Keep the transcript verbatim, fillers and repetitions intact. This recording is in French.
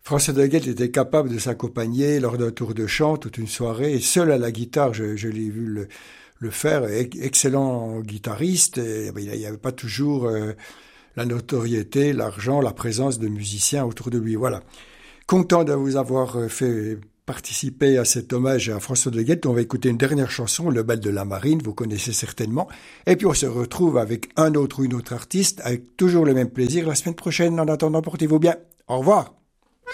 François de Guet était capable de s'accompagner lors d'un tour de chant toute une soirée, et seul à la guitare, je, je l'ai vu le, le faire, excellent guitariste, et, ben, il n'y avait pas toujours euh, la notoriété, l'argent, la présence de musiciens autour de lui. Voilà. Content de vous avoir fait participer à cet hommage à François de Guet. On va écouter une dernière chanson, Le bal de la marine, vous connaissez certainement. Et puis on se retrouve avec un autre ou une autre artiste, avec toujours le même plaisir la semaine prochaine. En attendant, portez-vous bien. Au revoir.